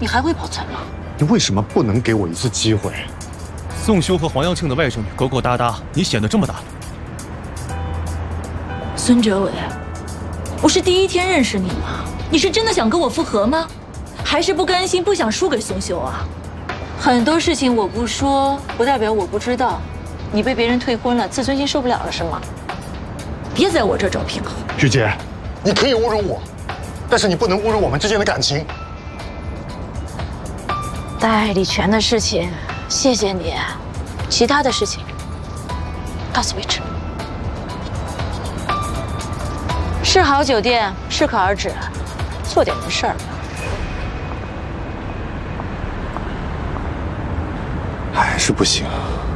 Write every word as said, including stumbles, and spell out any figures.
你还会保存吗？ 你为什么不能给我一次机会？ 宋修和黄阳庆的外甥女勾勾搭搭，你显得这么大度。 孙哲伟，我是第一天认识你吗？你是真的想跟我复合吗？还是不甘心，不想输给宋修啊？很多事情我不说，不代表我不知道。你被别人退婚了，自尊心受不了了是吗？别在我这找平衡。 玉洁，你可以侮辱我，但是你不能侮辱我们之间的感情。 代理权的事情，谢谢你。其他的事情，告诉为止。世豪酒店适可而止，做点人事儿。 还是不行。